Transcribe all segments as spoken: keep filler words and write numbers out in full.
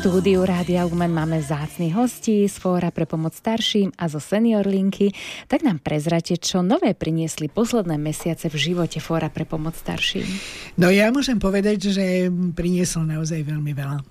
štúdiu Rádia Lumen máme vzácnych hostí z Fóra pre pomoc starším a zo Senior Linky. Tak nám prezrate, čo nové priniesli posledné mesiace v živote Fóra pre pomoc starším. No ja môžem povedať, že priniesol naozaj veľmi veľa.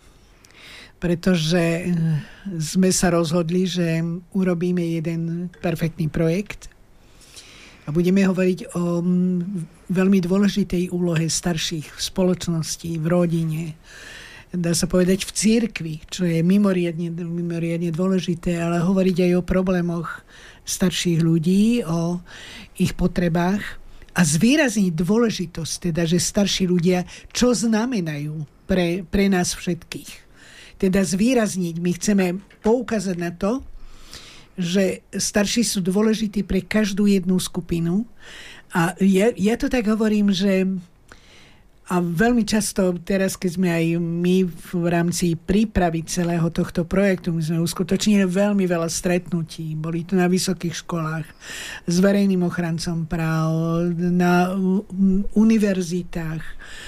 Pretože sme sa rozhodli, že urobíme jeden perfektný projekt a budeme hovoriť o veľmi dôležitej úlohe starších v spoločnosti, v rodine, dá sa povedať v cirkvi, čo je mimoriadne, mimoriadne dôležité, ale hovoriť aj o problémoch starších ľudí, o ich potrebách a zvýrazniť dôležitosť, teda, že starší ľudia, čo znamenajú pre, pre nás všetkých. Teda zvýrazniť, my chceme poukázať na to, že starší sú dôležití pre každú jednu skupinu. A ja, ja to tak hovorím, že a veľmi často teraz, keď sme aj my v rámci prípravy celého tohto projektu, my sme uskutočnili veľmi veľa stretnutí. Boli tu na vysokých školách s verejným ochrancom práv, na univerzitách,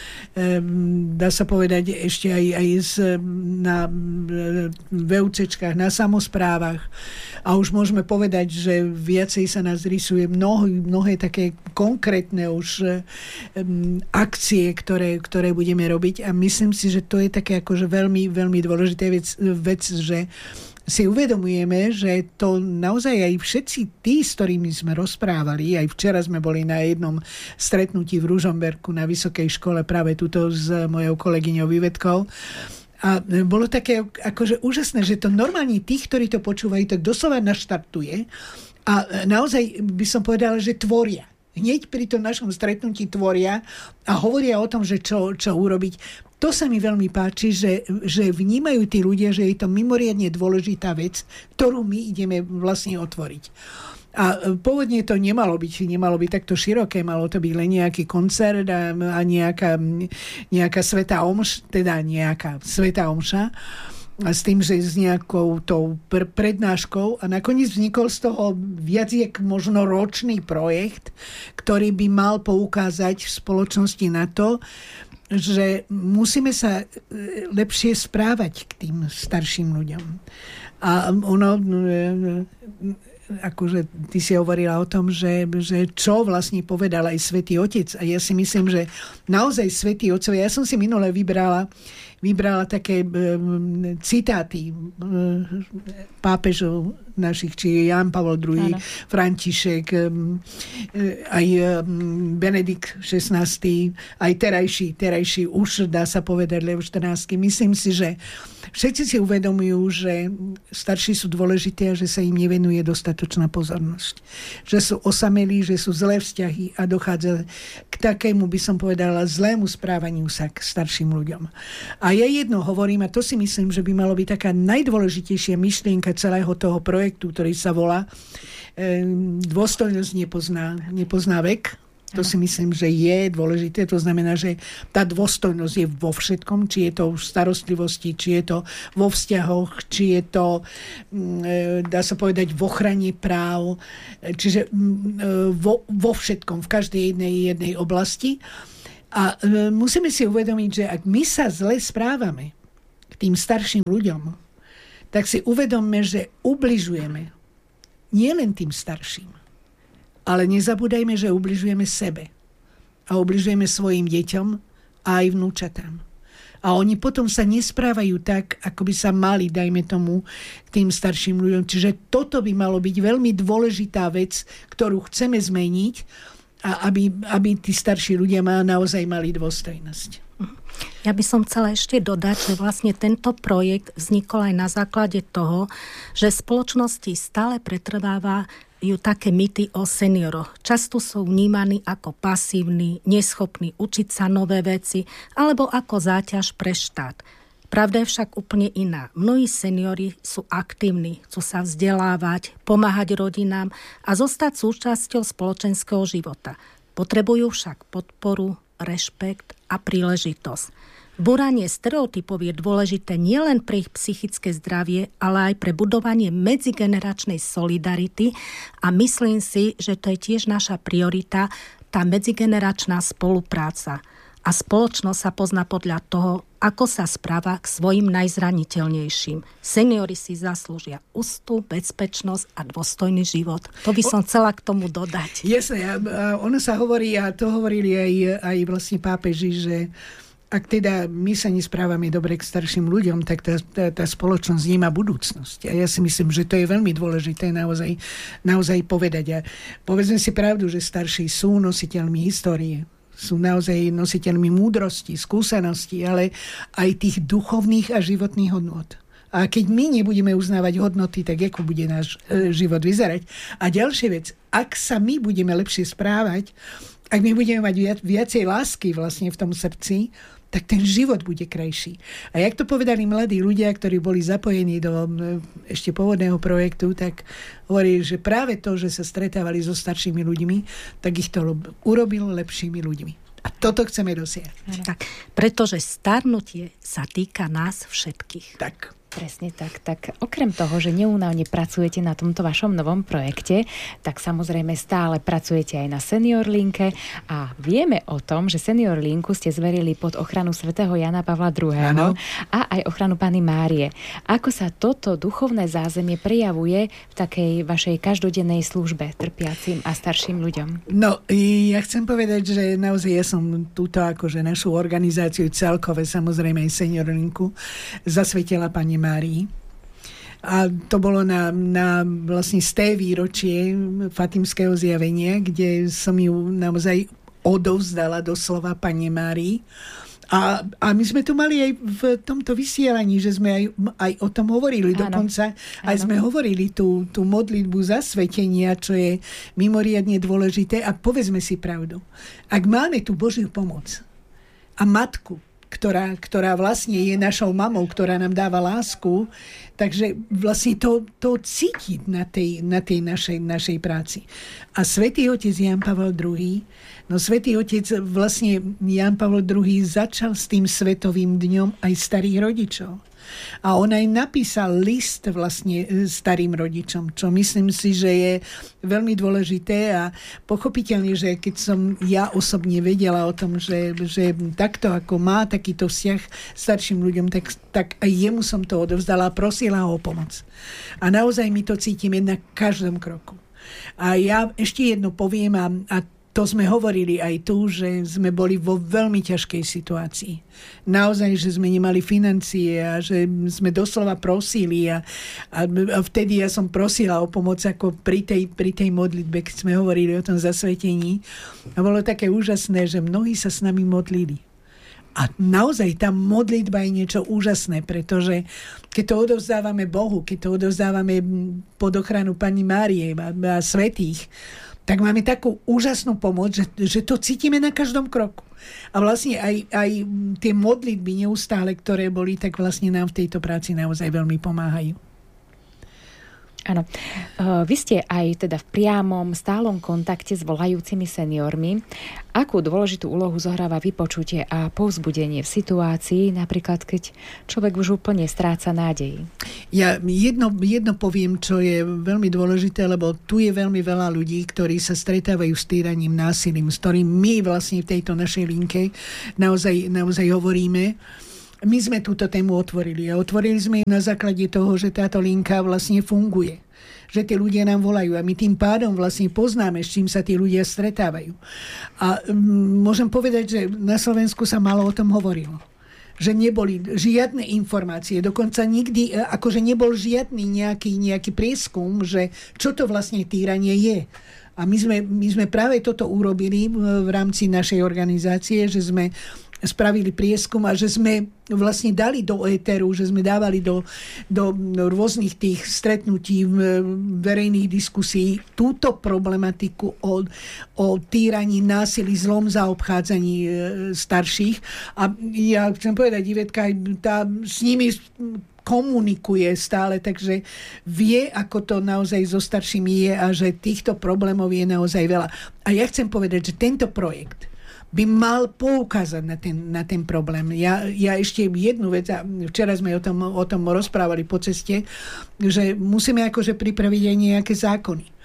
dá sa povedať ešte aj, aj na VUCčkách, na samosprávach. A už môžeme povedať, že viacej sa nás rysuje mnohé, mnohé také konkrétne už um, akcie, ktoré, ktoré budeme robiť. A myslím si, že to je také akože veľmi, veľmi dôležitá vec, vec, že si uvedomujeme, že to naozaj aj všetci tí, s ktorými sme rozprávali, aj včera sme boli na jednom stretnutí v Ružomberku na vysokej škole práve tuto s mojou kolegyňou Ivetkou. A bolo také akože úžasné, že to normálne tých, ktorí to počúvajú, tak doslova naštartuje a naozaj by som povedala, že tvoria. Hneď pri tom našom stretnutí tvoria a hovoria o tom, že čo, čo urobiť. To sa mi veľmi páči, že, že vnímajú tí ľudia, že je to mimoriadne dôležitá vec, ktorú my ideme vlastne otvoriť. A pôvodne to nemalo byť, nemalo byť takto široké, malo to byť len nejaký koncert a, a nejaká, nejaká svätá omša, teda nejaká svätá omša, a s tým, že s nejakou tou pr- prednáškou a nakoniec vznikol z toho viac jak možno ročný projekt, ktorý by mal poukázať v spoločnosti na to, že musíme sa lepšie správať k tým starším ľuďom. A ono, akože ty si hovorila o tom, že, že čo vlastne povedal aj Svätý Otec. A ja si myslím, že naozaj Svätí Otcovia, ja som si minule vybrala vybrala také um, citáty um, pápežov našich, či Ján Pavol druhý, ano. František, um, aj um, Benedikt šestnásty, aj terajší, terajší už dá sa povedať Leo štrnásty. Myslím si, že všetci si uvedomujú, že starší sú dôležité a že sa im nevenuje dostatočná pozornosť. Že sú osamelí, že sú zlé vzťahy a dochádza k takému, by som povedala, zlému správaniu sa k starším ľuďom. A ja jedno hovorím, a to si myslím, že by malo byť taká najdôležitejšia myšlienka celého toho projektu, ktorý sa volá e, Dôstojnosť nepozná, nepozná vek. To si myslím, že je dôležité. To znamená, že tá dôstojnosť je vo všetkom, či je to v starostlivosti, či je to vo vzťahoch, či je to, dá sa povedať, v ochrane práv, čiže vo, vo všetkom, v každej jednej, jednej oblasti. A musíme si uvedomiť, že ak my sa zle správame k tým starším ľuďom, tak si uvedomme, že ubližujeme nielen tým starším, ale nezabúdajme, že ubližujeme sebe a ubližujeme svojim deťom a aj vnúčatám. A oni potom sa nesprávajú tak, ako by sa mali, dajme tomu, k tým starším ľuďom. Čiže toto by malo byť veľmi dôležitá vec, ktorú chceme zmeniť, a aby, aby tí starší ľudia má, naozaj mali dôstojnosť. Ja by som chcela ešte dodať, že vlastne tento projekt vznikol aj na základe toho, že v spoločnosti stále pretrváva ju také mýty o senioroch. Často sú vnímaní ako pasívni, neschopní učiť sa nové veci alebo ako záťaž pre štát. Pravda je však úplne iná. Mnohí seniori sú aktívni, chcú sa vzdelávať, pomáhať rodinám a zostať súčasťou spoločenského života. Potrebujú však podporu, rešpekt a príležitosť. Búranie stereotypov je dôležité nielen pre ich psychické zdravie, ale aj pre budovanie medzigeneračnej solidarity a myslím si, že to je tiež naša priorita, tá medzigeneračná spolupráca. A spoločnosť sa pozná podľa toho, ako sa správa k svojim najzraniteľnejším. Seniori si zaslúžia úctu, bezpečnosť a dôstojný život. To by som chcela k tomu dodať. Jasné, a ono sa hovorí, a to hovorili aj, aj vlastne pápeži, že ak teda my sa nesprávame dobre k starším ľuďom, tak tá, tá, tá spoločnosť nemá budúcnosť. A ja si myslím, že to je veľmi dôležité naozaj, naozaj povedať. A povedzme si pravdu, že starší sú nositeľmi histórie. Sú naozaj nositeľmi múdrosti, skúsenosti, ale aj tých duchovných a životných hodnôt. A keď my nebudeme uznávať hodnoty, tak ako bude náš e, život vyzerať? A ďalšia vec, ak sa my budeme lepšie správať, ak my budeme mať viac, viacej lásky vlastne v tom srdci, tak ten život bude krajší. A jak to povedali mladí ľudia, ktorí boli zapojení do ešte pôvodného projektu, tak hovorili, že práve to, že sa stretávali so staršími ľuďmi, tak ich to urobilo lepšími ľuďmi. A toto chceme dosiahnuť. Tak, pretože starnutie sa týka nás všetkých. Tak. Presne tak. Tak okrem toho, že neúnavne pracujete na tomto vašom novom projekte, tak samozrejme stále pracujete aj na Senior Linke a vieme o tom, že Senior Linku ste zverili pod ochranu svätého Jana Pavla druhého. Ano. A aj ochranu Panny Márie. Ako sa toto duchovné zázemie prejavuje v takej vašej každodennej službe trpiacim a starším ľuďom? No, ja chcem povedať, že naozaj ja som túto akože našu organizáciu celkové, samozrejme aj Senior Linku, zasvetila Panne Márii. A to bolo na, na vlastne sté výročie Fatimského zjavenia, kde som ju naozaj odovzdala doslova Panne Márii. A, a my sme tu mali aj v tomto vysielaní, že sme aj, aj o tom hovorili. Áno. Dokonca aj Áno. sme hovorili tú, tú modlitbu zasvetenia, čo je mimoriadne dôležité. A povedzme si pravdu. Ak máme tú Božiu pomoc a matku, Ktorá, ktorá vlastne je našou mamou, ktorá nám dáva lásku. Takže vlastne to, to cítiť na tej, na tej našej, našej práci. A svätý otec Ján Pavol druhý, no svätý otec vlastne Ján Pavol druhý začal s tým svetovým dňom aj starých rodičov. A on aj napísal list vlastne starým rodičom, čo myslím si, že je veľmi dôležité a pochopiteľne, že keď som ja osobne vedela o tom, že, že takto ako má takýto vzťah starším ľuďom, tak, tak aj jemu som to odovzdala a prosila ho o pomoc. A naozaj my to cítime na každom kroku. A ja ešte jedno poviem a, a to sme hovorili aj tu, že sme boli vo veľmi ťažkej situácii. Naozaj, že sme nemali financie a že sme doslova prosili a, a, a vtedy ja som prosila o pomoc ako pri tej, pri tej modlitbe, keď sme hovorili o tom zasvetení. A bolo také úžasné, že mnohí sa s nami modlili. A naozaj tá modlitba je niečo úžasné, pretože keď to odovzdávame Bohu, keď to odovzdávame pod ochranu Panny Márie a, a svätých, tak máme takú úžasnú pomoc, že, že to cítime na každom kroku. A vlastne aj, aj tie modlitby neustále, ktoré boli, tak vlastne nám v tejto práci naozaj veľmi pomáhajú. Áno. Vy ste aj teda v priamom, stálom kontakte s volajúcimi seniormi. Akú dôležitú úlohu zohráva vypočutie a povzbudenie v situácii, napríklad keď človek už úplne stráca nádej? Ja jedno, jedno poviem, čo je veľmi dôležité, lebo tu je veľmi veľa ľudí, ktorí sa stretávajú s týraním, násilím, s ktorým my vlastne v tejto našej linke naozaj, naozaj hovoríme. My sme túto tému otvorili a otvorili sme ju na základe toho, že táto linka vlastne funguje. Že tí ľudia nám volajú a my tým pádom vlastne poznáme, s čím sa tí ľudia stretávajú. A m, môžem povedať, že na Slovensku sa málo o tom hovorilo. Že neboli žiadne informácie, dokonca nikdy, akože nebol žiadny nejaký, nejaký prieskum, že čo to vlastne týranie je. A my sme, my sme práve toto urobili v rámci našej organizácie, že sme spravili prieskum a že sme vlastne dali do éteru, že sme dávali do, do rôznych tých stretnutí, verejných diskusí túto problematiku o, o týraní, násilí, zlom zaobchádzaní e, starších. A ja chcem povedať, Ivetka, tá s nimi komunikuje stále, takže vie, ako to naozaj so staršími je a že týchto problémov je naozaj veľa. A ja chcem povedať, že tento projekt by mal poukázať na ten, na ten problém. Ja, ja ešte jednu vec, a včera sme o tom, o tom rozprávali po ceste, že musíme akože pripraviť aj nejaké zákony.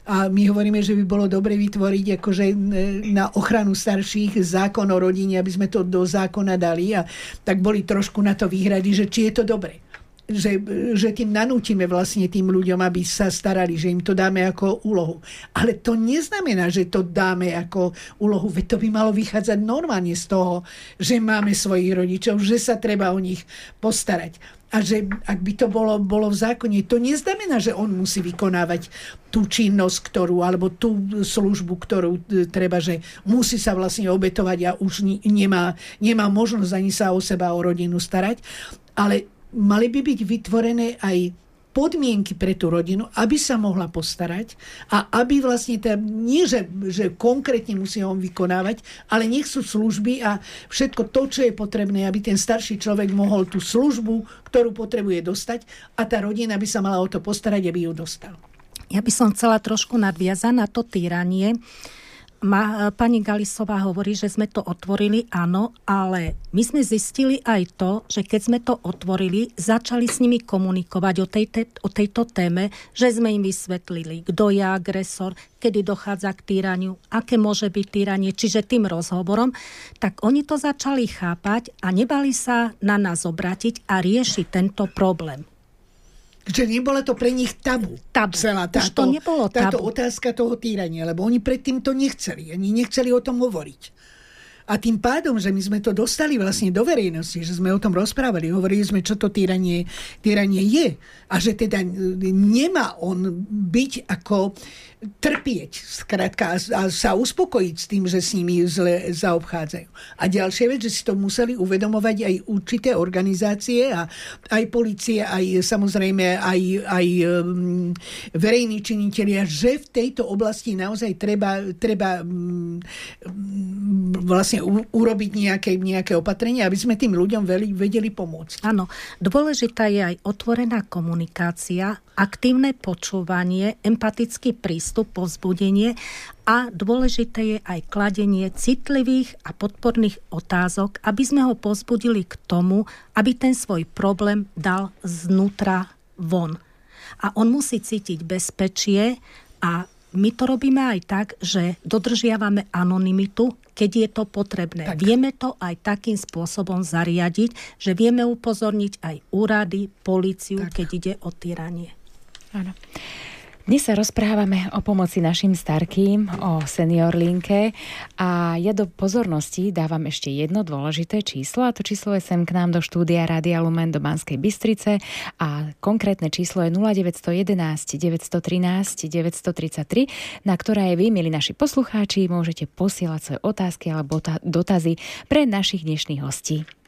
A my hovoríme, že by bolo dobre vytvoriť akože na ochranu starších zákon o rodine, aby sme to do zákona dali. A tak boli trošku na to výhrady, že či je to dobre. Že, že tým nanútime vlastne tým ľuďom, aby sa starali, že im to dáme ako úlohu. Ale to neznamená, že to dáme ako úlohu, veď to by malo vychádzať normálne z toho, že máme svojich rodičov, že sa treba o nich postarať. A že ak by to bolo, bolo v zákone, to neznamená, že on musí vykonávať tú činnosť, ktorú, alebo tú službu, ktorú treba, že musí sa vlastne obetovať a už nemá, nemá možnosť ani sa o seba, o rodinu starať. Ale mali by byť vytvorené aj podmienky pre tú rodinu, aby sa mohla postarať a aby vlastne, tá, nie že, že konkrétne musí on vykonávať, ale nech sú služby a všetko to, čo je potrebné, aby ten starší človek mohol tú službu, ktorú potrebuje dostať a tá rodina by sa mala o to postarať, aby ju dostal. Ja by som chcela trošku nadviazať na to týranie. Ma, pani Galisová hovorí, že sme to otvorili, áno, ale my sme zistili aj to, že keď sme to otvorili, začali s nimi komunikovať o, tej, o tejto téme, že sme im vysvetlili, kto je agresor, kedy dochádza k týraniu, aké môže byť týranie, čiže tým rozhovorom, tak oni to začali chápať a nebali sa na nás obrátiť a riešiť tento problém. Že nebolo to pre nich tabu. Tabu. Celá táto, Už to nebolo tabu. Táto otázka toho týrania, lebo oni predtým to nechceli. Oni nechceli o tom hovoriť. A tým pádom, že my sme to dostali vlastne do verejnosti, že sme o tom rozprávali, hovorili sme, čo to týranie, týranie je. A že teda nemá on byť ako trpieť, skrátka, a sa uspokojiť s tým, že s nimi zle zaobchádzajú. A ďalšia vec, že si to museli uvedomovať aj určité organizácie a aj polície, aj samozrejme aj, aj um, verejní činitelia, že v tejto oblasti naozaj treba, treba um, vlastne u, urobiť nejaké, nejaké opatrenia, aby sme tým ľuďom vedeli, vedeli pomôcť. Áno, dôležitá je aj otvorená komunikácia, aktívne počúvanie, empatický prístup, povzbudenie a dôležité je aj kladenie citlivých a podporných otázok, aby sme ho povzbudili k tomu, aby ten svoj problém dal znútra von. A on musí cítiť bezpečie a my to robíme aj tak, že dodržiavame anonymitu, keď je to potrebné. Tak. Vieme to aj takým spôsobom zariadiť, že vieme upozorniť aj úrady, políciu, tak. Keď ide o týranie. Áno. Dnes sa rozprávame o pomoci našim starkým, o senior linke a ja do pozornosti dávam ešte jedno dôležité číslo a to číslo je sem k nám do štúdia Rádia Lumen do Banskej Bystrice a konkrétne číslo je nula deväť jedna jedna, deväť jedna tri, deväť tri tri, na ktoré aj vy, milí naši poslucháči, môžete posielať svoje otázky alebo dotazy pre našich dnešných hostí.